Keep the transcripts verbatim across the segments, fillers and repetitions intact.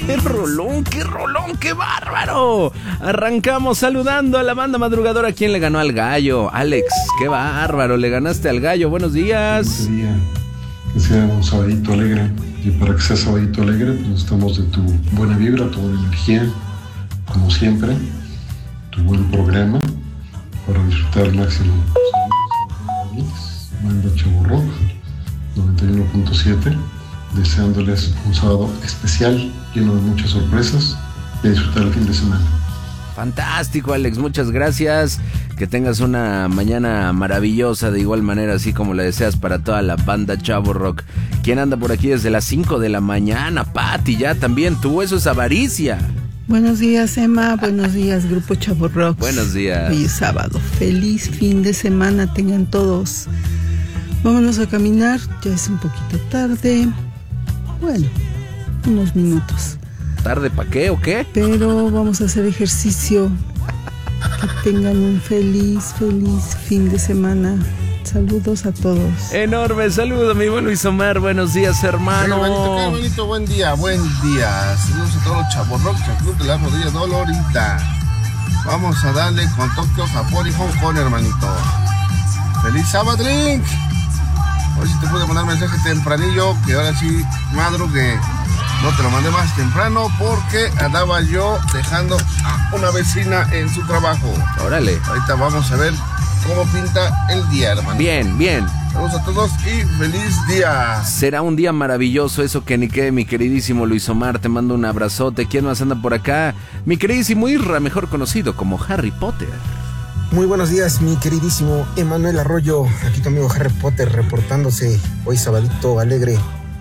¡Qué rolón, qué rolón, qué bárbaro! Arrancamos saludando a la banda madrugadora. ¿Quién le ganó al gallo? Alex, qué bárbaro, le ganaste al gallo. Buenos días. Este día, que sea un sabadito alegre. Y para que sea sabadito alegre, pues necesitamos de tu buena vibra, tu buena energía, como siempre, tu buen programa, para disfrutar al máximo. Saludos a Banda Chavo Rock noventa y uno punto siete, deseándoles un sábado especial, lleno de muchas sorpresas, y a disfrutar el fin de semana. Fantástico, Alex, muchas gracias. Que tengas una mañana maravillosa, de igual manera, así como la deseas para toda la banda Chavo Rock. ¿Quién anda por aquí desde las cinco de la mañana? Pati, ya también, tu eso es avaricia. Buenos días, Emma. Buenos días, Grupo Chavo Rock. Buenos días. Hoy es sábado. Feliz fin de semana tengan todos. Vámonos a caminar. Ya es un poquito tarde. Bueno, unos minutos. ¿Tarde pa' qué o qué? Pero vamos a hacer ejercicio. Que tengan un feliz, feliz fin de semana. Saludos a todos. Enorme saludo, mi buen Luis Omar. Buenos días, hermano. Hey, hermanito, qué bonito, buen día, buen día. Saludos a todos los Chavos Rock, Club de la Rodilla Dolorita. Vamos a darle con Tokio, Japón y Hong Kong, hermanito. ¡Feliz sábado, Link! Hoy sí te pude mandar mensaje tempranillo, que ahora sí madrugué. No te lo mandé más temprano porque andaba yo dejando a una vecina en su trabajo. Órale. Ahorita vamos a ver cómo pinta el día, hermano. Bien, bien. Saludos a todos y feliz día. Será un día maravilloso, eso que ni qué, mi queridísimo Luis Omar. Te mando un abrazote. ¿Quién más anda por acá? Mi queridísimo Irra, mejor conocido como Harry Potter. Muy buenos días, mi queridísimo Emanuel Arroyo. Aquí conmigo Harry Potter reportándose hoy sabadito alegre.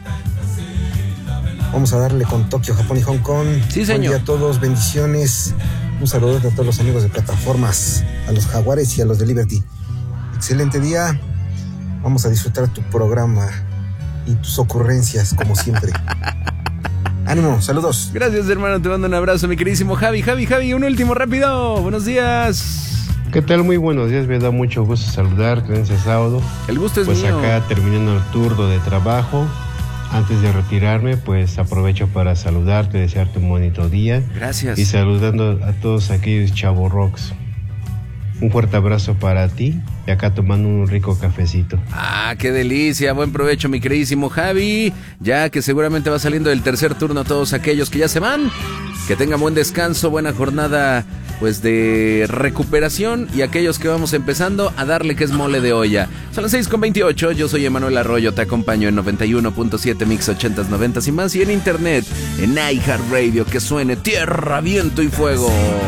Vamos a darle con Tokio, Japón y Hong Kong. Sí, señor. Buen día a todos, bendiciones. Un saludo a todos los amigos de plataformas, a los Jaguares y a los de Liberty. Excelente día. Vamos a disfrutar tu programa y tus ocurrencias, como siempre. Ánimo, saludos. Gracias, hermano, te mando un abrazo, mi queridísimo Javi. Javi, Javi, un último rápido. Buenos días. ¿Qué tal? Muy buenos días, me da mucho gusto saludar en este sábado. El gusto es pues mío. Pues acá terminando el turno de trabajo. Antes de retirarme, pues aprovecho para saludarte, desearte un bonito día. Gracias. Y saludando a todos aquellos Chavo Rocks. Un fuerte abrazo para ti y acá tomando un rico cafecito. Ah, qué delicia, buen provecho, mi queridísimo Javi. Ya que seguramente va saliendo del tercer turno todos aquellos que ya se van. Que tengan buen descanso, buena jornada pues de recuperación, y aquellos que vamos empezando a darle que es mole de olla. Son las seis con veintiocho, yo soy Emanuel Arroyo, te acompaño en noventa y uno punto siete Mix ochentas, noventas y más, y en internet en iHeartRadio, que suene tierra, viento y fuego.